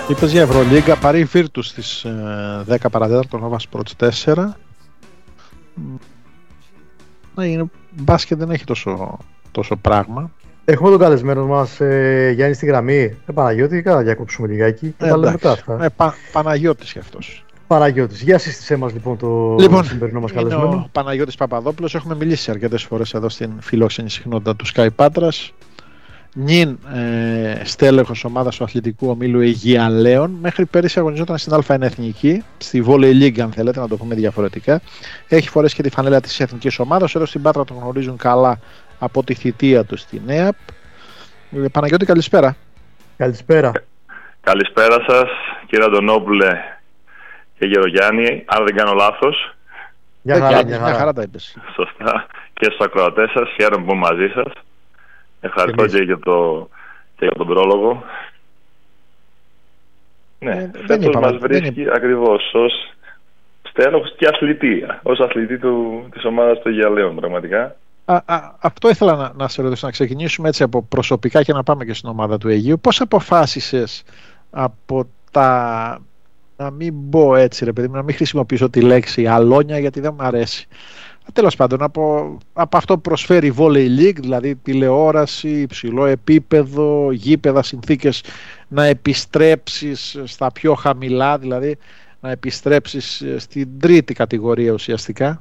Είπες για Ευρωλίγκα, πάρει Virtus στις 10 παρατέταρτο, Nova Sports 4. Μπάσκετ δεν έχει τόσο πράγμα. Έχουμε τον καλεσμένο μας Γιάννη στη γραμμή. Παναγιώτη, κάνα διακόψουμε λιγάκι. Θα τα λέμε μετά αυτά. Παναγιώτης και αυτός. Παναγιώτης, για σύστησέ μας λοιπόν το σημερινό μας καλεσμένο. Είναι ο Παναγιώτης Παπαδόπουλος. Έχουμε μιλήσει αρκετές φορές εδώ στην φιλόξενη συχνότητα του Sky Πάτρας. Νυν στέλεχος ομάδας του αθλητικού ομίλου Αιγιαλέων. Μέχρι πέρυσι αγωνιζόταν στην Α1 Εθνική, στη Volley League, αν θέλετε να το πούμε διαφορετικά. Έχει φορέσει και τη φανέλα της εθνικής ομάδας. Εδώ στην Πάτρα τον γνωρίζουν καλά από τη θητεία του στην ΕΑΠ. Παναγιώτη, καλησπέρα. Καλησπέρα. Καλησπέρα σας, κύριε Αντωνόπουλε και Γερογιάννη, αν δεν κάνω λάθος. Μια χαρά τα είπες. Σωστά. Και στους ακροατές σας, χαίρομαι που είμαι μαζί σας. Ευχαριστώ και για τον πρόλογο. Ναι, φέτος μας βρίσκει ακριβώς ως στέλεχος και αθλητή, ως αθλητή της ομάδας του Αιγιαλέων, πραγματικά. Αυτό ήθελα να σε ρωτήσω, να ξεκινήσουμε έτσι από προσωπικά και να πάμε και στην ομάδα του Αιγείου. Πώς αποφάσισες από τα, να μην μπω έτσι ρε παιδί μου, να μην χρησιμοποιήσω τη λέξη αλόνια γιατί δεν μου αρέσει. Τέλος πάντων, από αυτό που προσφέρει η Volley League, δηλαδή τηλεόραση, υψηλό επίπεδο, γήπεδα, συνθήκες, να επιστρέψεις στα πιο χαμηλά, δηλαδή να επιστρέψεις στην τρίτη κατηγορία ουσιαστικά.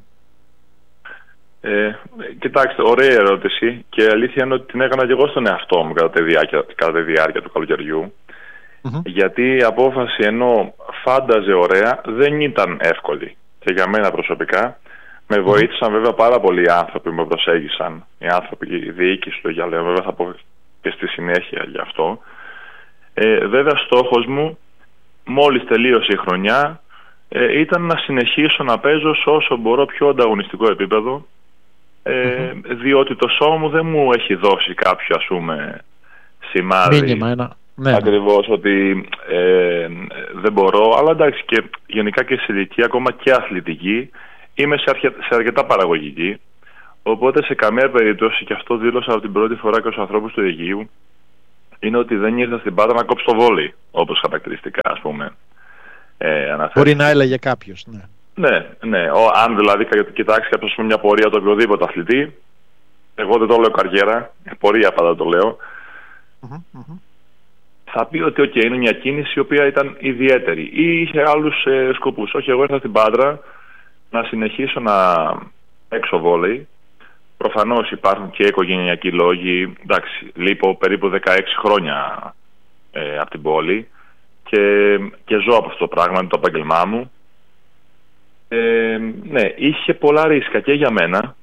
Κοιτάξτε, ωραία ερώτηση και αλήθεια είναι ότι την έκανα και εγώ στον εαυτό μου κατά τη διάρκεια του καλοκαιριού. Γιατί η απόφαση, ενώ φάνταζε ωραία, δεν ήταν εύκολη και για μένα προσωπικά. Με βοήθησαν βέβαια πάρα πολλοί άνθρωποι που με προσέγγισαν, οι άνθρωποι, η διοίκηση του Αιγιαλέων, βέβαια θα πω και στη συνέχεια γι' αυτό. Βέβαια στόχος μου, μόλις τελείωσε η χρονιά, ήταν να συνεχίσω να παίζω σε όσο μπορώ πιο ανταγωνιστικό επίπεδο, διότι το σώμα μου δεν μου έχει δώσει κάποιο, ας πούμε, σημάδι. Μήνυμα, ακριβώς, ότι δεν μπορώ, αλλά εντάξει, και γενικά και σε ηλικία, ακόμα και αθλητική, είμαι σε αρκετά παραγωγική, οπότε σε καμία περίπτωση, και αυτό δήλωσα από την πρώτη φορά και στους ανθρώπους του Αιγείου, είναι ότι δεν ήρθα στην Πάτρα να κόψω το βόλεϊ, όπως χαρακτηριστικά, ας πούμε. Μπορεί να έλεγε κάποιος, ναι. Ναι. Αν δηλαδή κοιτάξει κάποιος μια πορεία του οποιοδήποτε αθλητή, εγώ δεν το λέω καριέρα, πορεία πάντα το λέω, θα πει ότι είναι μια κίνηση η οποία ήταν ιδιαίτερη ή είχε άλλους σκοπούς. Όχι, εγώ ήρθα στην Πάτρα να συνεχίσω να παίξω βόλεϊ. Προφανώς υπάρχουν και οικογενειακοί λόγοι. Εντάξει, λείπω περίπου 16 χρόνια από την πόλη και ζω από αυτό το πράγμα, είναι το επάγγελμά μου. Ναι, είχε πολλά ρίσκα και για μένα.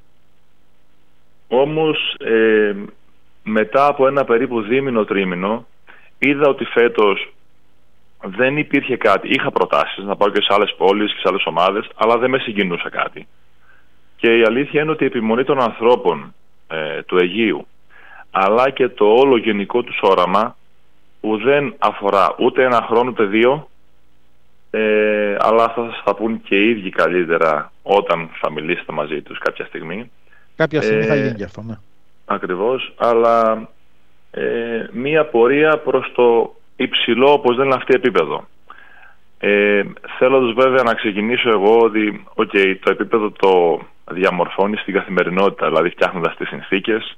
Όμως μετά από ένα περίπου δίμηνο-τρίμηνο είδα ότι φέτος δεν υπήρχε κάτι. Είχα προτάσεις να πάω και σε άλλες πόλεις και σε άλλες ομάδες, αλλά δεν με συγκινούσε κάτι. Και η αλήθεια είναι ότι η επιμονή των ανθρώπων του Αιγείου, αλλά και το όλο γενικό τους όραμα, που δεν αφορά ούτε ένα χρόνο ούτε δύο, αλλά θα σας τα πούν και οι ίδιοι καλύτερα όταν θα μιλήσετε μαζί τους κάποια στιγμή. Κάποια στιγμή θα γίνει και αυτό, ναι. Ακριβώς, αλλά μία πορεία προς το υψηλό, όπως δεν είναι αυτή επίπεδο. Θέλοντας βέβαια να ξεκινήσω εγώ ότι το επίπεδο το διαμορφώνει στην καθημερινότητα, δηλαδή φτιάχνοντας τις συνθήκες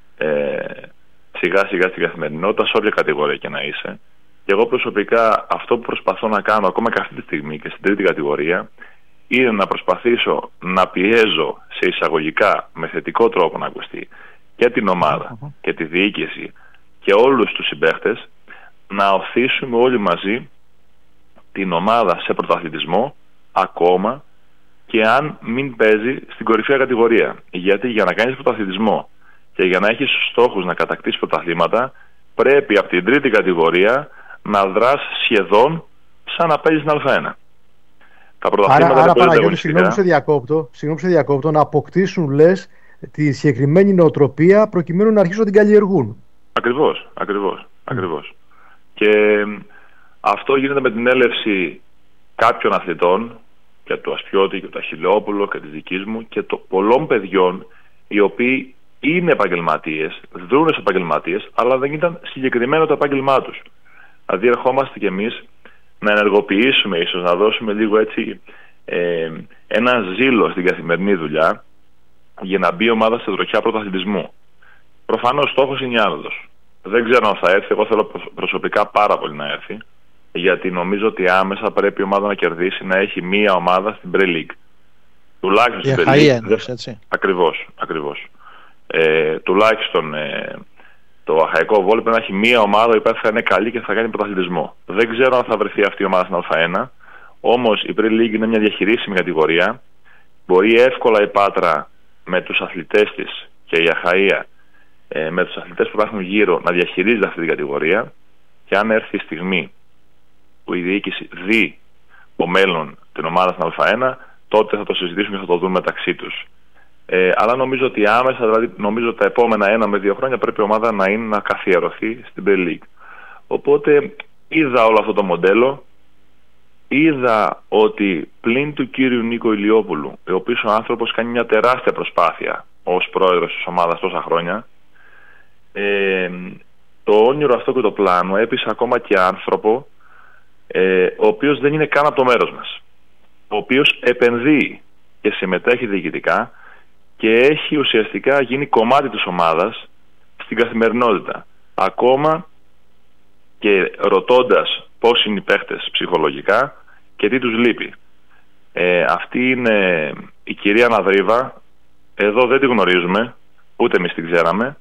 σιγά σιγά στην καθημερινότητα, σε όποια κατηγορία και να είσαι. Και εγώ προσωπικά αυτό που προσπαθώ να κάνω ακόμα και αυτή τη στιγμή και στην τρίτη κατηγορία είναι να προσπαθήσω να πιέζω σε εισαγωγικά, με θετικό τρόπο να ακουστεί, και την ομάδα και τη διοίκηση και όλους τους συμπαίχτες, να οθήσουμε όλοι μαζί την ομάδα σε πρωταθλητισμό, ακόμα και αν μην παίζει στην κορυφαία κατηγορία. Γιατί για να κάνεις πρωταθλητισμό και για να έχεις στόχους να κατακτήσεις πρωταθλήματα, πρέπει από την τρίτη κατηγορία να δράς σχεδόν σαν να παίζεις στην Α1. Τα πρωταθλήματα άρα Παναγιώτη, συγγνώμη σε διακόπτω, να αποκτήσουν, λες, τη συγκεκριμένη νοοτροπία προκειμένου να αρχίσουν να την καλλιεργούν. Ακριβώς. Και αυτό γίνεται με την έλευση κάποιων αθλητών, και του Ασπιώτη και του Αχιλλεόπουλου και της δικής μου, και των πολλών παιδιών οι οποίοι είναι επαγγελματίες, δρούν ως επαγγελματίες, αλλά δεν ήταν συγκεκριμένο το επάγγελμά τους. Δηλαδή ερχόμαστε κι εμείς να ενεργοποιήσουμε, ίσως να δώσουμε λίγο έτσι ένα ζήλο στην καθημερινή δουλειά για να μπει η ομάδα σε τροχιά πρωταθλητισμού. Προφανώς στόχος είναι η άνοδος. Δεν ξέρω αν θα έρθει, εγώ θέλω προσωπικά πάρα πολύ να έρθει, γιατί νομίζω ότι άμεσα πρέπει η ομάδα να κερδίσει, να έχει μία ομάδα στην Pre League. Τουλάχιστον στην Pre League. Έτσι. Ακριβώς. Τουλάχιστον το αχαϊκό βόλεϊ πρέπει να έχει μία ομάδα η οποία θα είναι καλή και θα κάνει πρωταθλητισμό. Δεν ξέρω αν θα βρεθεί αυτή η ομάδα στην Α1, όμως η Pre League είναι μια διαχειρίσιμη κατηγορία. Μπορεί εύκολα η Πάτρα με τους αθλητές της και η Αχαΐα με τους αθλητές που υπάρχουν γύρω να διαχειρίζεται αυτή την κατηγορία, και αν έρθει η στιγμή που η διοίκηση δει το μέλλον την ομάδα στην Α1, τότε θα το συζητήσουμε και θα το δούμε μεταξύ τους. Αλλά νομίζω ότι άμεσα, δηλαδή νομίζω τα επόμενα 1 με 2 χρόνια πρέπει η ομάδα να καθιερωθεί στην Pre League. Οπότε είδα όλο αυτό το μοντέλο, είδα ότι πλην του κύριου Νίκο Ηλιόπουλου, ο οποίος ο άνθρωπος κάνει μια τεράστια προσπάθεια ως πρόεδρος της ομάδας τόσα χρόνια, το όνειρο αυτό και το πλάνο έπεισε ακόμα και άνθρωπο ο οποίος δεν είναι καν από το μέρος μας, ο οποίος επενδύει και συμμετέχει διοικητικά και έχει ουσιαστικά γίνει κομμάτι της ομάδας στην καθημερινότητα, ακόμα και ρωτώντας πώς είναι οι παίχτες ψυχολογικά και τι τους λείπει. Αυτή είναι η κυρία Αναδρίβα. Εδώ δεν τη γνωρίζουμε, ούτε εμείς την ξέραμε,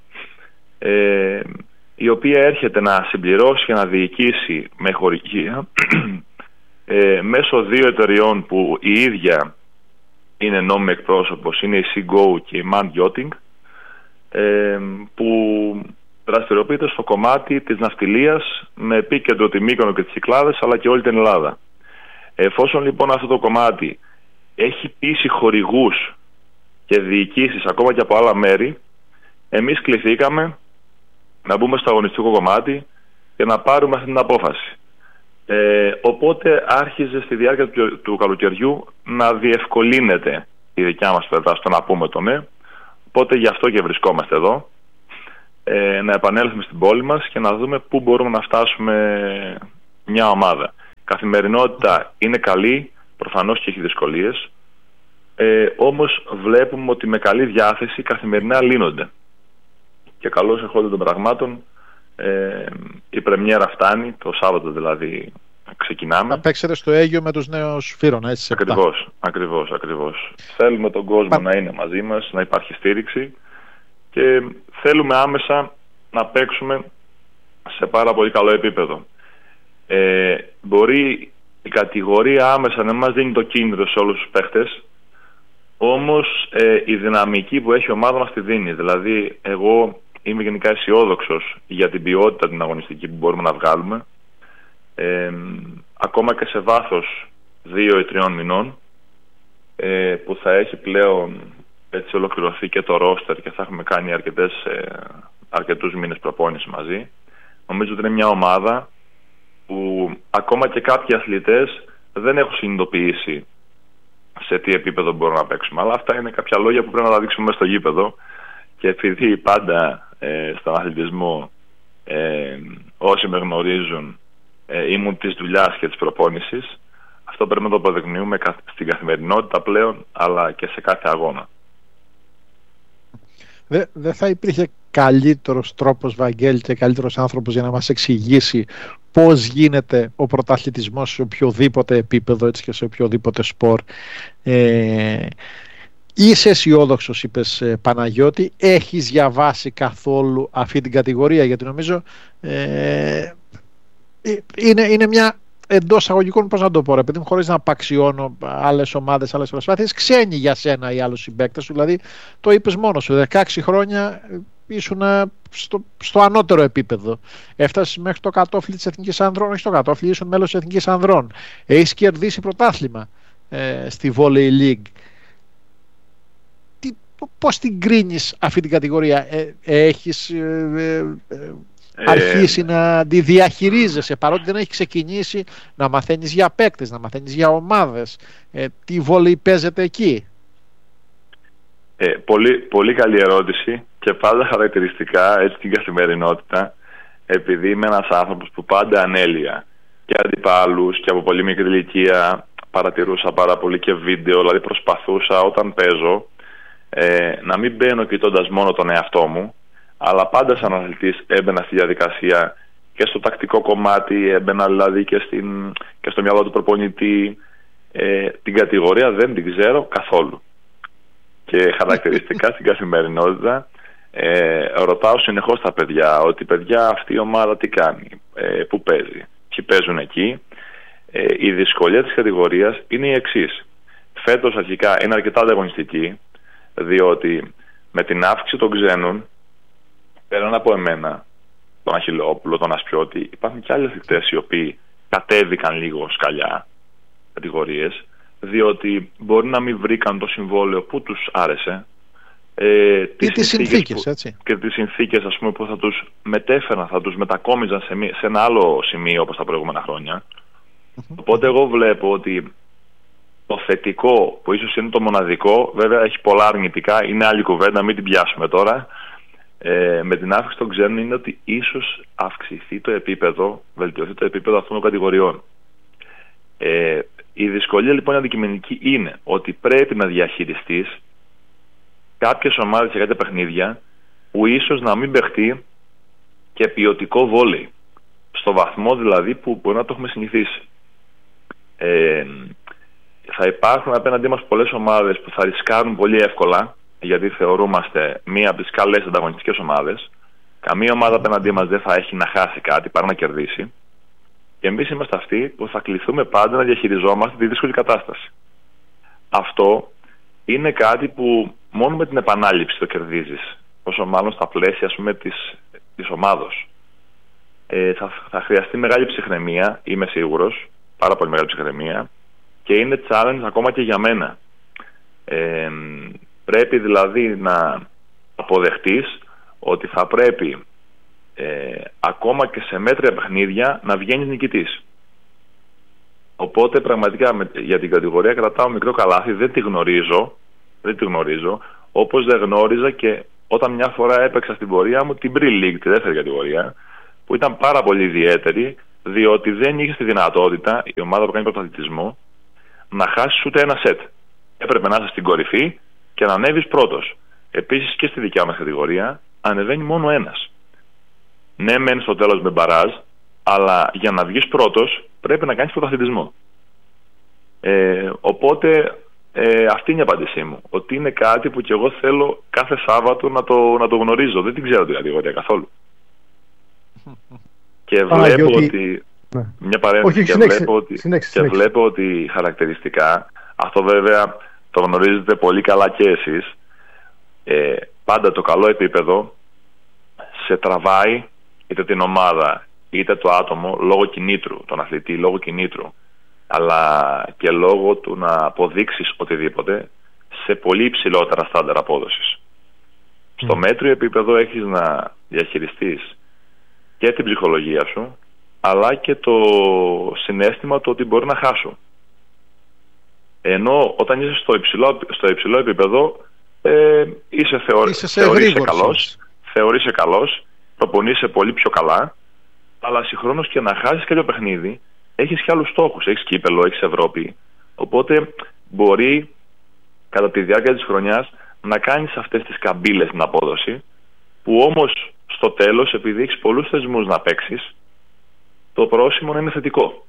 η οποία έρχεται να συμπληρώσει και να διοικήσει με χορηγία μέσω 2 εταιριών που η ίδια είναι νόμιμη εκπρόσωπος, είναι η Seago και η Man Yachting, που δραστηριοποιείται στο κομμάτι της ναυτιλίας με επίκεντρο τη Μύκονο και τις Κυκλάδες, αλλά και όλη την Ελλάδα. Εφόσον λοιπόν αυτό το κομμάτι έχει πείσει χορηγούς και διοικήσεις ακόμα και από άλλα μέρη, εμείς κληθήκαμε να μπούμε στο αγωνιστικό κομμάτι και να πάρουμε αυτή την απόφαση. Οπότε άρχιζε στη διάρκεια του καλοκαιριού να διευκολύνεται η δικιά μας πλευρά στο να πούμε το ναι. Οπότε γι' αυτό και βρισκόμαστε εδώ, να επανέλθουμε στην πόλη μας και να δούμε πού μπορούμε να φτάσουμε μια ομάδα. Καθημερινότητα είναι καλή, προφανώς και έχει δυσκολίες, όμως βλέπουμε ότι με καλή διάθεση καθημερινά λύνονται. Και καλώς εχόντων των πραγμάτων, η πρεμιέρα φτάνει, το Σάββατο δηλαδή ξεκινάμε. Θα παίξετε στο Αίγιο με τους νέους Φύρωνα, έτσι. Ακριβώς. Θέλουμε τον κόσμο να είναι μαζί μας, να υπάρχει στήριξη και θέλουμε άμεσα να παίξουμε σε πάρα πολύ καλό επίπεδο. Μπορεί η κατηγορία άμεσα να μας δίνει το κίνητρο σε όλους τους παίχτες, όμως η δυναμική που έχει η ομάδα μας τη δίνει. Δηλαδή εγώ είμαι γενικά αισιόδοξος για την ποιότητα την αγωνιστική που μπορούμε να βγάλουμε, ακόμα και σε βάθος 2 ή 3 μηνών, που θα έχει πλέον έτσι ολοκληρωθεί και το ρόστερ και θα έχουμε κάνει αρκετούς μήνες προπόνηση μαζί. Νομίζω ότι είναι μια ομάδα που ακόμα και κάποιοι αθλητές δεν έχουν συνειδητοποιήσει σε τι επίπεδο μπορούμε να παίξουμε. Αλλά αυτά είναι κάποια λόγια που πρέπει να τα δείξουμε μέσα στο γήπεδο, και επειδή πάντα στον αθλητισμό όσοι με γνωρίζουν ήμουν της δουλειάς και της προπόνησης, αυτό πρέπει να το αποδεικνύουμε στην καθημερινότητα πλέον, αλλά και σε κάθε αγώνα. Δεν θα υπήρχε καλύτερος τρόπος, Βαγγέλη, και καλύτερος άνθρωπος για να μας εξηγήσει πώς γίνεται ο πρωταθλητισμός σε οποιοδήποτε επίπεδο, έτσι, και σε οποιοδήποτε σπορ. Είσαι αισιόδοξος, είπες, Παναγιώτη. Έχεις διαβάσει καθόλου αυτή την κατηγορία? Γιατί νομίζω είναι μια εντός αγωγικών, πώς να το πω, ρε παιδί μου, χωρίς να απαξιώνω άλλες ομάδες, άλλες προσπάθειες, ξένοι για σένα ή άλλους συμπαίκτες σου. Δηλαδή το είπες μόνος σου, 16 χρόνια ήσουν στο ανώτερο επίπεδο. Έφτασες μέχρι το κατόφλι της Εθνικής Ανδρών, όχι στο κατόφλι, ήσουν μέλος της Εθνικής Ανδρών. Έχεις κερδίσει πρωτάθλημα στη Volley League. Πώς την κρίνεις αυτή την κατηγορία? Έχεις αρχίσει να τη διαχειρίζεσαι, παρότι δεν έχει ξεκινήσει, να μαθαίνεις για παίκτες, να μαθαίνεις για ομάδες? Τι βόλεϊ παίζεται εκεί? Πολύ καλή ερώτηση, και πάντα χαρακτηριστικά έτσι την καθημερινότητα. επειδή είμαι ένας άνθρωπος που πάντα ανέλυα και αντιπάλους και από πολύ μικρή ηλικία παρατηρούσα πάρα πολύ και βίντεο, δηλαδή προσπαθούσα όταν παίζω να μην μπαίνω κοιτώντας μόνο τον εαυτό μου, αλλά πάντα σαν αθλητής έμπαινα στη διαδικασία και στο τακτικό κομμάτι, έμπαινα δηλαδή και στο μυαλό του προπονητή. Την κατηγορία δεν την ξέρω καθόλου. Και χαρακτηριστικά στην καθημερινότητα ρωτάω συνεχώς τα παιδιά ότι παιδιά αυτή η ομάδα τι κάνει, πού παίζει, ποιοι παίζουν εκεί. Η δυσκολία της κατηγορίας είναι η εξής. Φέτος αρχικά είναι αρκετά ανταγωνιστική, διότι με την αύξηση των ξένων, πέραν από εμένα, τον Αχιλλόπουλο, τον Ασπιώτη, υπάρχουν και άλλοι αθλητές οι οποίοι κατέβηκαν λίγο σκαλιά κατηγορίες, διότι μπορεί να μην βρήκαν το συμβόλαιο που τους άρεσε, τις συνθήκες, έτσι. Και τις συνθήκες, ας πούμε, που θα τους μετέφεραν, θα τους μετακόμιζαν σε ένα άλλο σημείο όπως τα προηγούμενα χρόνια. Οπότε εγώ βλέπω ότι το θετικό, που ίσως είναι το μοναδικό, βέβαια έχει πολλά αρνητικά, είναι άλλη κουβέντα, μην την πιάσουμε τώρα, με την αύξηση των ξένων, είναι ότι ίσως αυξηθεί το επίπεδο, βελτιωθεί το επίπεδο αυτών των κατηγοριών. Η δυσκολία λοιπόν η αντικειμενική είναι ότι πρέπει να διαχειριστείς κάποιες ομάδες και κάποια παιχνίδια που ίσως να μην παιχτεί και ποιοτικό βόλεϊ, στο βαθμό δηλαδή που μπορεί να το έχουμε συνηθίσει. Θα υπάρχουν απέναντί μας πολλές ομάδες που θα ρισκάρουν πολύ εύκολα, γιατί θεωρούμαστε μία από τις καλές ανταγωνιστικές ομάδες. Καμία ομάδα απέναντί μας δεν θα έχει να χάσει κάτι, παρά να κερδίσει. Και εμείς είμαστε αυτοί που θα κληθούμε πάντα να διαχειριζόμαστε τη δύσκολη κατάσταση. Αυτό είναι κάτι που μόνο με την επανάληψη το κερδίζεις, όσο μάλλον στα πλαίσια, ας πούμε, της ομάδος. Θα χρειαστεί μεγάλη ψυχραιμία, είμαι σίγουρος, πάρα πολύ μεγάλη ψυχραιμία, και είναι challenge ακόμα και για μένα. Πρέπει δηλαδή να αποδεχτείς ότι θα πρέπει ακόμα και σε μέτρια παιχνίδια να βγαίνεις νικητής. Οπότε πραγματικά για την κατηγορία κρατάω μικρό καλάθι, δεν τη γνωρίζω, όπως δεν γνώριζα και όταν μια φορά έπαιξα στην πορεία μου την Pre-League, τη δεύτερη κατηγορία, που ήταν πάρα πολύ ιδιαίτερη, διότι δεν είχε τη δυνατότητα η ομάδα που κάνει πρωταθλητισμό να χάσει ούτε ένα σετ. Έπρεπε να είσαι στην κορυφή και να ανέβεις πρώτος. Επίσης και στη δικιά μας κατηγορία ανεβαίνει μόνο ένας. Ναι, μεν στο τέλος με μπαράζ, αλλά για να βγεις πρώτος πρέπει να κάνεις πρωταθλητισμό. Οπότε αυτή είναι η απάντησή μου. Ότι είναι κάτι που κι εγώ θέλω κάθε Σάββατο να το γνωρίζω. Δεν την ξέρω την κατηγορία καθόλου. Και βλέπω ότι... Ναι. Μια παρένθεση, βλέπω ότι χαρακτηριστικά, αυτό βέβαια το γνωρίζετε πολύ καλά και εσείς, πάντα το καλό επίπεδο σε τραβάει είτε την ομάδα είτε το άτομο λόγω κινήτρου, τον αθλητή λόγω κινήτρου, αλλά και λόγω του να αποδείξεις οτιδήποτε σε πολύ υψηλότερα στάνταρ απόδοσης. Στο μέτριο επίπεδο έχεις να διαχειριστείς και την ψυχολογία σου, αλλά και το συναίσθημα του ότι μπορεί να χάσω. Ενώ όταν είσαι στο υψηλό επίπεδο θεωρείσαι καλός, προπονείσαι πολύ πιο καλά, αλλά συγχρόνως και να χάσεις κάποιο παιχνίδι έχεις και άλλους στόχους, έχεις κύπελλο, έχεις Ευρώπη, οπότε μπορεί κατά τη διάρκεια της χρονιάς να κάνεις αυτές τις καμπύλες στην απόδοση, που όμως στο τέλος, επειδή έχεις πολλούς θεσμούς να παίξεις, το πρόσημο να είναι θετικό.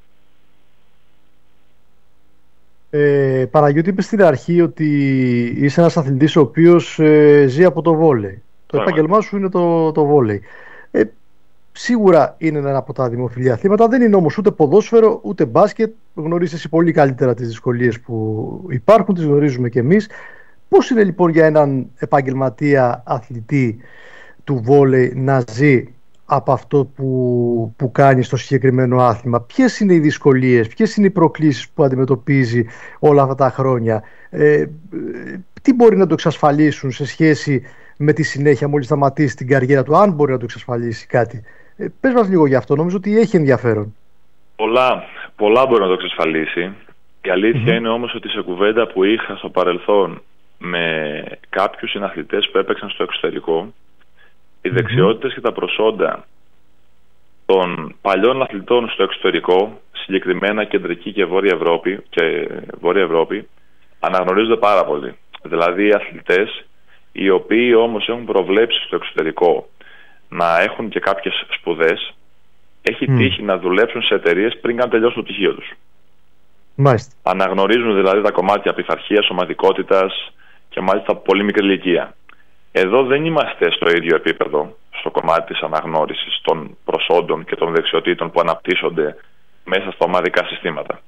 Παναγιώτη, είπες στην αρχή ότι είσαι ένας αθλητής ο οποίος ζει από το βόλεϊ. Το επάγγελμά σου είναι το βόλεϊ. Σίγουρα είναι ένα από τα δημοφιλή αθλήματα, δεν είναι όμως ούτε ποδόσφαιρο ούτε μπάσκετ. Γνωρίζεις εσύ πολύ καλύτερα τις δυσκολίες που υπάρχουν, τις γνωρίζουμε κι εμείς. Πώς είναι λοιπόν για έναν επαγγελματία αθλητή του βόλεϊ να ζει από αυτό που κάνει στο συγκεκριμένο άθλημα? Ποιες είναι οι δυσκολίες, ποιες είναι οι προκλήσεις που αντιμετωπίζει όλα αυτά τα χρόνια, τι μπορεί να το εξασφαλίσουν σε σχέση με τη συνέχεια μόλις σταματήσει την καριέρα του, αν μπορεί να το εξασφαλίσει κάτι? Πες μας λίγο γι' αυτό, νομίζω ότι έχει ενδιαφέρον. Πολλά μπορεί να το εξασφαλίσει. Η αλήθεια είναι όμως ότι σε κουβέντα που είχα στο παρελθόν με κάποιους συναθλητές που έπαιξαν στο εξωτερικό, οι δεξιότητες και τα προσόντα των παλιών αθλητών στο εξωτερικό, συγκεκριμένα κεντρική και βόρεια Ευρώπη, αναγνωρίζονται πάρα πολύ. Δηλαδή αθλητές οι οποίοι όμως έχουν προβλέψει στο εξωτερικό να έχουν και κάποιες σπουδές, έχει τύχει να δουλέψουν σε εταιρείες πριν καν τελειώσουν το πτυχίο τους. Μάλιστα. Αναγνωρίζουν δηλαδή τα κομμάτια πειθαρχίας, σωματικότητας και μάλιστα από πολύ μικρή ηλικία. Εδώ δεν είμαστε στο ίδιο επίπεδο στο κομμάτι της αναγνώρισης των προσόντων και των δεξιοτήτων που αναπτύσσονται μέσα στα ομαδικά συστήματα.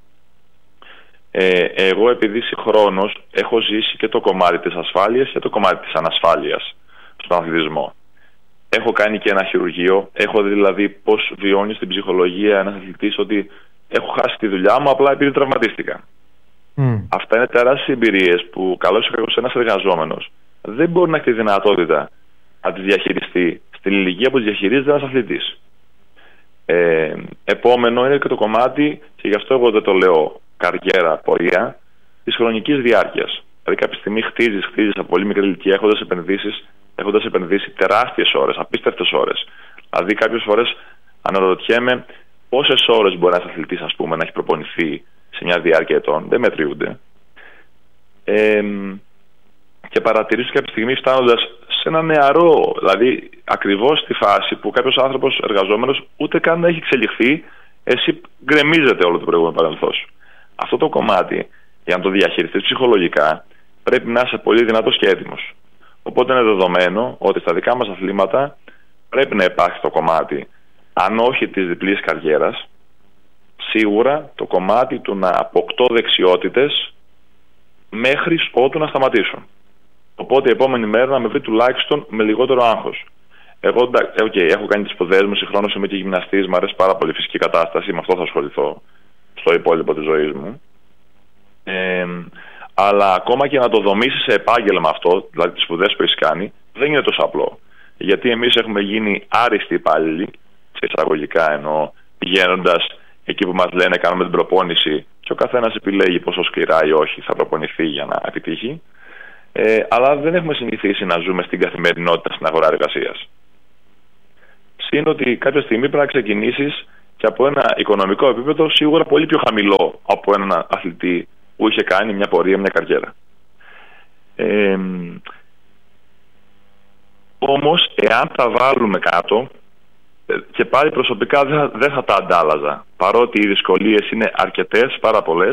Εγώ επειδή συγχρόνως έχω ζήσει και το κομμάτι της ασφάλειας και το κομμάτι της ανασφάλειας στον αθλητισμό. Έχω κάνει και ένα χειρουργείο, έχω δει δηλαδή πώς βιώνει στην ψυχολογία ένας αθλητής ότι έχω χάσει τη δουλειά μου απλά επειδή τραυματίστηκα. Αυτά είναι τεράστιες εμπειρίες που καλώς ή κακώς ένας εργαζόμενος δεν μπορεί να έχει τη δυνατότητα να τις διαχειριστεί στην ηλικία που τις διαχειρίζεται ένας αθλητής. Επόμενο είναι και το κομμάτι, και γι' αυτό εγώ δεν το λέω καριέρα, πορεία, της χρονικής διάρκειας. Δηλαδή κάποια στιγμή χτίζεις από πολύ μικρή ηλικία έχοντας επενδύσει τεράστιες ώρες, απίστευτες ώρες. Δηλαδή κάποιες φορές αναρωτιέμαι πόσες ώρες μπορεί ένας αθλητής να έχει προπονηθεί σε μια διάρκεια ετών. Δεν μετριούνται. Και παρατηρήσω κάποια στιγμή φτάνοντας σε ένα νεαρό, δηλαδή ακριβώς στη φάση που κάποιος άνθρωπος εργαζόμενος ούτε καν έχει εξελιχθεί, εσύ γκρεμίζεται όλο το προηγούμενο παρελθόν σου. Αυτό το κομμάτι, για να το διαχειριστείς ψυχολογικά, πρέπει να είσαι πολύ δυνατός και έτοιμος. Οπότε είναι δεδομένο ότι στα δικά μας αθλήματα πρέπει να υπάρχει το κομμάτι, αν όχι της διπλής καριέρας, σίγουρα το κομμάτι του να αποκτώ δεξιότητες μέχρι ότου να σταματήσω. Οπότε η επόμενη μέρα να με βρει τουλάχιστον με λιγότερο άγχος. Εγώ έχω κάνει τις σπουδές μου, συγχρόνως είμαι και γυμναστής, μου αρέσει πάρα πολύ η φυσική κατάσταση, με αυτό θα ασχοληθώ στο υπόλοιπο της ζωής μου. Αλλά ακόμα και να το δομήσεις σε επάγγελμα αυτό, δηλαδή τις σπουδές που έχεις κάνει, δεν είναι τόσο απλό. Γιατί εμείς έχουμε γίνει άριστοι υπάλληλοι, σε εισαγωγικά εννοώ, πηγαίνοντας εκεί που μας λένε κάνουμε την προπόνηση και ο καθένας επιλέγει πόσο σκληρά ή όχι θα προπονηθεί για να επιτύχει. Αλλά δεν έχουμε συνηθίσει να ζούμε στην καθημερινότητα στην αγορά εργασίας. Συν ότι κάποια στιγμή πρέπει να ξεκινήσεις και από ένα οικονομικό επίπεδο σίγουρα πολύ πιο χαμηλό από έναν αθλητή που είχε κάνει μια πορεία, μια καριέρα. Όμως, εάν τα βάλουμε κάτω, και πάλι προσωπικά δεν θα τα αντάλλαζα. Παρότι οι δυσκολίες είναι αρκετές, πάρα πολλές,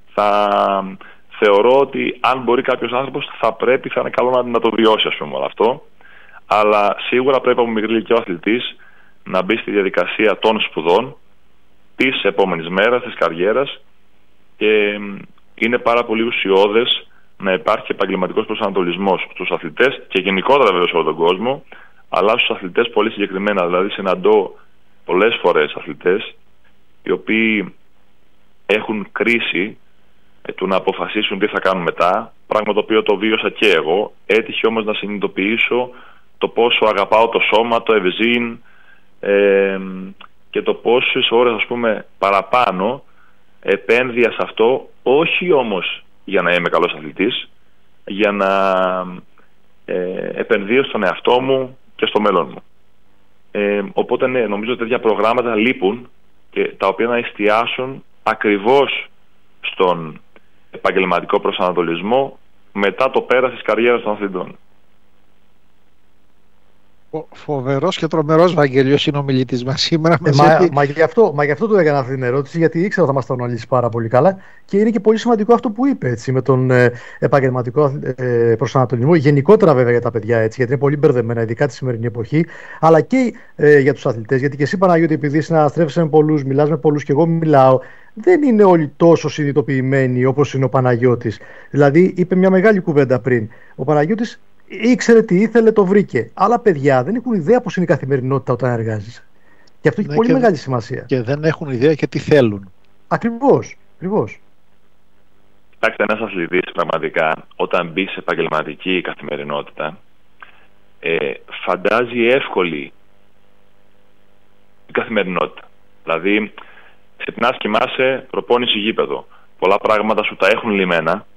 θεωρώ ότι αν μπορεί κάποιος άνθρωπος θα είναι καλό να το βιώσει όλο αυτό. Αλλά σίγουρα πρέπει από μικρή ηλικία ο αθλητής να μπει στη διαδικασία των σπουδών της επόμενης μέρας, της καριέρας, και είναι πάρα πολύ ουσιώδες να υπάρχει επαγγελματικός προσανατολισμός στους αθλητές και γενικότερα βέβαια σε όλο τον κόσμο, αλλά στους αθλητές πολύ συγκεκριμένα. Δηλαδή συναντώ πολλές φορές αθλητές οι οποίοι έχουν κρίση του να αποφασίσουν τι θα κάνουν μετά, πράγμα το οποίο το βίωσα και εγώ. Έτυχε όμως να συνειδητοποιήσω το πόσο αγαπάω το σώμα, το ευζήν, και το πόσες ώρες παραπάνω επένδυα σε αυτό, όχι όμως για να είμαι καλός αθλητής, για να επενδύω στον εαυτό μου και στο μέλλον μου. Οπότε ναι, νομίζω ότι τέτοια προγράμματα λείπουν, και τα οποία να εστιάσουν ακριβώς στον επαγγελματικό προσανατολισμό μετά το πέρας της καριέρας των αθλητών. Φοβερός και τρομερός Βαγγέλιος είναι ο μιλητής μας σήμερα. Μα γι' αυτό του έκανα αυτή την ερώτηση, γιατί ήξερα ότι θα μας τα αναλύσει πάρα πολύ καλά, και είναι και πολύ σημαντικό αυτό που είπε, έτσι, με τον επαγγελματικό προσανατολισμό. Γενικότερα βέβαια για τα παιδιά, έτσι, γιατί είναι πολύ μπερδεμένα, ειδικά τη σημερινή εποχή, αλλά και για τους αθλητές. Γιατί και εσύ, Παναγιώτη, επειδή συναναστρέφεσαι με πολλούς, μιλάς με πολλούς και εγώ μιλάω, δεν είναι όλοι τόσο συνειδητοποιημένοι όπως είναι ο Παναγιώτης. Δηλαδή, είπε μια μεγάλη κουβέντα πριν. Ο Παναγιώτης ήξερε τι ήθελε, το βρήκε. Άλλα παιδιά δεν έχουν ιδέα πώς είναι η καθημερινότητα όταν εργάζεσαι. Και αυτό έχει πολύ μεγάλη σημασία. Και δεν έχουν ιδέα και τι θέλουν. Ακριβώς. Κοιτάξτε, ένας αθλητής πραγματικά όταν μπει σε επαγγελματική καθημερινότητα φαντάζει εύκολη την καθημερινότητα. Δηλαδή, ξυπνάς, κοιμάσαι, προπόνηση, γήπεδο. Πολλά πράγματα σου τα έχουν λυμμένα.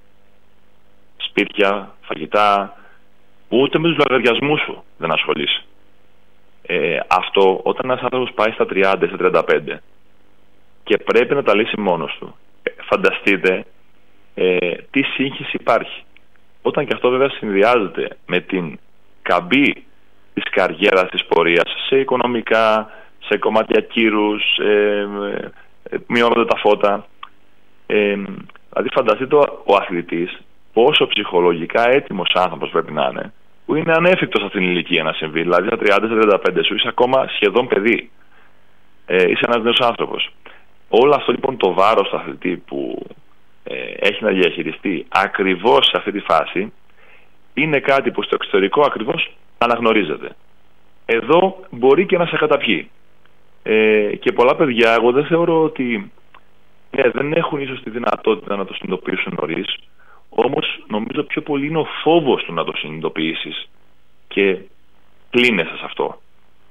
Σπίτια, φαγητά. Ούτε με τους λογαριασμούς σου δεν ασχολείσαι. Αυτό όταν ένας άνθρωπος πάει στα 30, στα 35 και πρέπει να τα λύσει μόνος του, φανταστείτε τι σύγχυση υπάρχει. Όταν και αυτό βέβαια συνδυάζεται με την καμπή της καριέρας, της πορείας, σε οικονομικά, σε κομμάτια κύρους, μειώνονται τα φώτα. Δηλαδή φανταστείτε ο αθλητής πόσο ψυχολογικά έτοιμος άνθρωπος πρέπει να είναι, που είναι ανέφικτος αυτήν την ηλικία να συμβεί. Δηλαδή στα 30-35 σου είσαι ακόμα σχεδόν παιδί. Είσαι ένας νέος άνθρωπος. Όλο αυτό λοιπόν το βάρος του αθλητή που έχει να διαχειριστεί ακριβώς σε αυτή τη φάση είναι κάτι που στο εξωτερικό ακριβώς αναγνωρίζεται. Εδώ μπορεί και να σε καταπιεί. Και πολλά παιδιά, εγώ δεν θεωρώ ότι δεν έχουν ίσως τη δυνατότητα να το συνειδητοποιήσουν νωρίς, όμως νομίζω πιο πολύ είναι ο φόβος του να το συνειδητοποιήσεις και κλείνεσαι σε αυτό.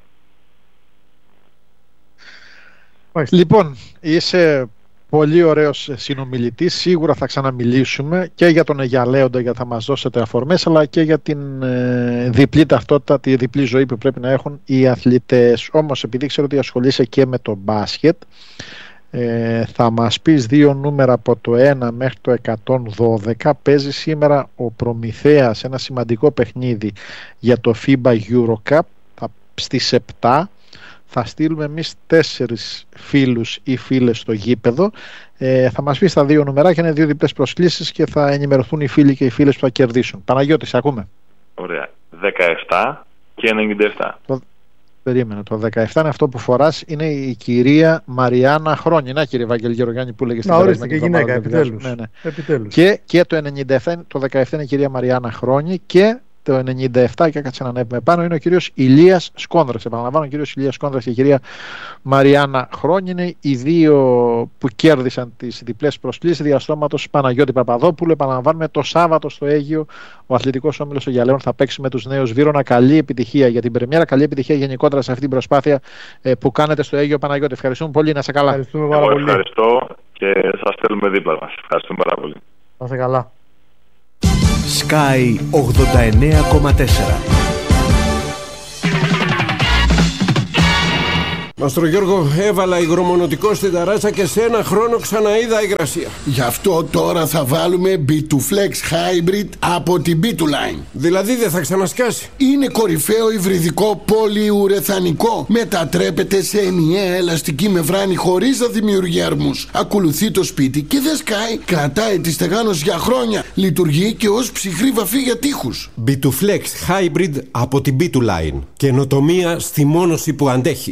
Λοιπόν, είσαι πολύ ωραίος συνομιλητής. Σίγουρα θα ξαναμιλήσουμε και για τον Αιγιαλέοντα, γιατί θα μας δώσετε αφορμές, αλλά και για την διπλή ταυτότητα, τη διπλή ζωή που πρέπει να έχουν οι αθλητές. Όμως, επειδή ξέρω ότι ασχολείσαι και με το μπάσκετ, θα μας πεις 2 νούμερα από το 1 μέχρι το 112. Παίζει σήμερα ο Προμηθέας ένα σημαντικό παιχνίδι για το FIBA Eurocup στις 7. Θα στείλουμε εμείς 4 φίλους ή φίλες στο γήπεδο. Θα μας πεις τα 2 νούμερα, είναι 2 διπλές προσκλήσεις και θα ενημερωθούν οι φίλοι και οι φίλες που θα κερδίσουν. Παναγιώτη, σε ακούμε. Ωραία. 17 και 97. Περίμενε. Το 17 είναι αυτό που φοράς. Είναι η κυρία Μαριάννα Χρόνη. Να, κύριε Βαγγέλη Γεωργιάννη, που λέγε στην ορίστε, και γυναίκα, επιτέλους. Ναι. Επιτέλους. Και το 97, το 17 είναι η κυρία Μαριάννα Χρόνη και το 97, και κάτσε να ανέβουμε πάνω, είναι ο κύριος Ηλίας Σκόνδρας. Επαναλαμβάνω, ο κύριος Ηλίας Σκόνδρας και η κυρία Μαριάννα Χρόνη είναι οι 2 που κέρδισαν τις διπλές προσκλήσεις διαστρώματος Παναγιώτη Παπαδόπουλου. Επαναλαμβάνουμε, το Σάββατο στο Αίγυο ο Αθλητικός Όμιλος των Αιγιαλέων θα παίξει με τους νέους Βύρωνα. Καλή επιτυχία για την πρεμιέρα, καλή επιτυχία γενικότερα σε αυτή την προσπάθεια που κάνετε στο Αίγυο. Παναγιώτη, ευχαριστούμε πολύ, να σε καλά. Ευχαριστούμε πάρα πολύ. Ευχαριστώ και σας στέλνουμε δίπλα μας. Ευχαριστούμε πάρα πολύ. Να είσαι καλά. Sky 89,4. Μαστρο Γιώργο, έβαλα υγρομονωτικό στην ταράτσα και σε 1 χρόνο ξαναείδα υγρασία. Γι' αυτό τώρα θα βάλουμε B2Flex Hybrid από την B2Line. Δηλαδή δεν θα ξανασκάσει. Είναι κορυφαίο υβριδικό πολυουρεθανικό. Μετατρέπεται σε ενιαία ελαστική μεμβράνη χωρίς να δημιουργεί αρμούς. Ακολουθεί το σπίτι και δεν σκάει. Κρατάει τη στεγάνωση για χρόνια. Λειτουργεί και ως ψυχρή βαφή για τοίχους. B2Flex Hybrid από την B2Line. Καινοτομία στη μόνωση που αντέχει.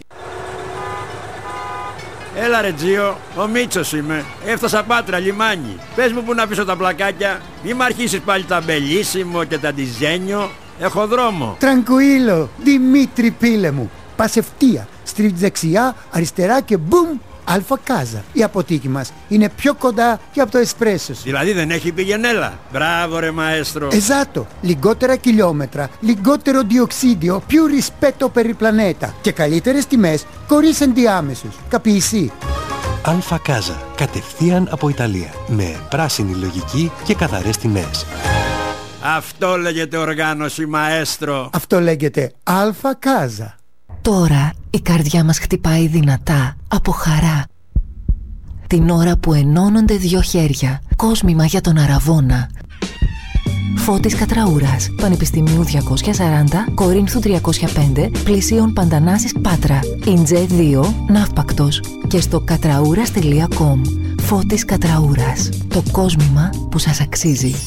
Έλα ρε Τζίο, ο Μίτσος είμαι. Έφτασα Πάτρα, λιμάνι. Πες μου που να πίσω τα πλακάκια. Μη μ' αρχίσεις πάλι τα μπελίσιμο και τα ντιζένιο. Έχω δρόμο. Τρανκουίλο, Δημήτρη πίλε μου. Πας ευθεία, στρίβεις δεξιά, αριστερά και μπουμ, Αλφα Κάζα. Η αποθήκη μας είναι πιο κοντά και από το εσπρέσο σου. Δηλαδή δεν έχει πηγενέλα. Μπράβο ρε μαέστρο. Εζάτο, λιγότερα χιλιόμετρα, λιγότερο διοξίδιο, più rispetto per il pianeta και καλύτερες τιμές χωρίς ενδιάμεσους. Καπιεισί. Αλφα Κάζα, κατευθείαν από Ιταλία, με πράσινη λογική και καθαρές τιμές. Αυτό λέγεται οργάνωση μαέστρο. Αυτό λέγεται Αλφα Κάζα. Τώρα η καρδιά μας χτυπάει δυνατά από χαρά. Την ώρα που ενώνονται 2 χέρια, κόσμημα για τον Αραβώνα. Φώτης Κατραούρας, Πανεπιστημίου 240, Κορίνθου 305, Πλησίων Παντανάσης Πάτρα, Ιντζέ 2, Ναύπακτος και στο κατραούρας.com. Φώτης Κατραούρας, το κόσμημα που σας αξίζει.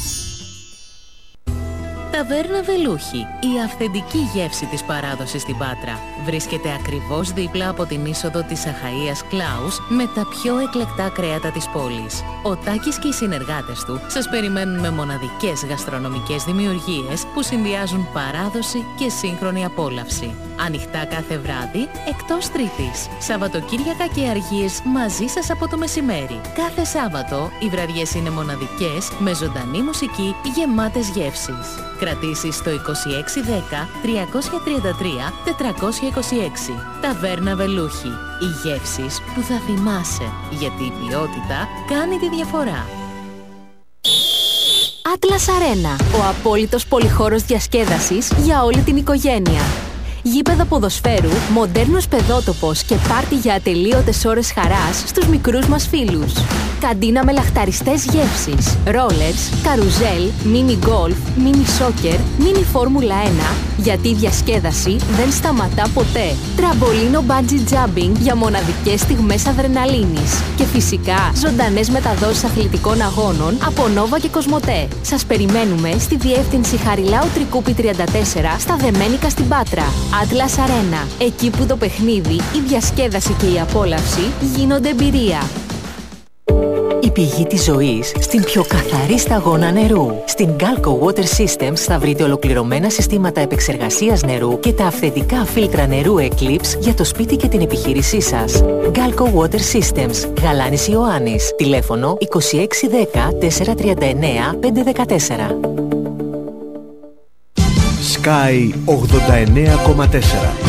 Ταβέρνα Βελούχη, η αυθεντική γεύση της παράδοσης στην Πάτρα. Βρίσκεται ακριβώς δίπλα από την είσοδο της Αχαΐας Κλάους με τα πιο εκλεκτά κρέατα της πόλης. Ο Τάκης και οι συνεργάτες του σας περιμένουν με μοναδικές γαστρονομικές δημιουργίες που συνδυάζουν παράδοση και σύγχρονη απόλαυση. Ανοιχτά κάθε βράδυ, εκτός Τρίτης. Σαββατοκύριακα και αργίες μαζί σας από το μεσημέρι. Κάθε Σάββατο οι βραδιές είναι μοναδικές με ζωντανή μουσική γεμάτες γεύσεις. Κρατήσεις στο 2610 333 426. Ταβέρνα Βελούχη. Οι γεύσεις που θα θυμάσαι, γιατί η ποιότητα κάνει τη διαφορά. Atlas Arena, ο απόλυτος πολυχώρος διασκέδασης για όλη την οικογένεια. γήπεδα ποδοσφαίρου, μοντέρνος παιδότοπος και πάρτι για ατελείωτες ώρες χαράς στους μικρούς μας φίλους. Καντίνα με λαχταριστές γεύσεις, ρόλερς, καρουζέλ, μίνι γκολφ, μίνι σόκερ, μίνι φόρμουλα 1, γιατί η διασκέδαση δεν σταματά ποτέ. Τραμπολίνο bungee jumping για μοναδικές στιγμές αδρεναλίνης. Και φυσικά ζωντανές μεταδόσεις αθλητικών αγώνων από Nova και Κοσμοτέ. Σας περιμένουμε στη διεύθυνση Χαριλάου Τρικούπη 34 στα Δεμένικα στην Πάτρα. Atlas Arena, εκεί που το παιχνίδι, η διασκέδαση και η απόλαυση γίνονται εμπειρία. Η πηγή της ζωής στην πιο καθαρή σταγόνα νερού. Στην Galco Water Systems θα βρείτε ολοκληρωμένα συστήματα επεξεργασίας νερού και τα αυθεντικά φίλτρα νερού Eclipse για το σπίτι και την επιχείρησή σας. Galco Water Systems, Γαλάνης Ιωάννης. Τηλέφωνο 2610 439 514. Sky 89,4.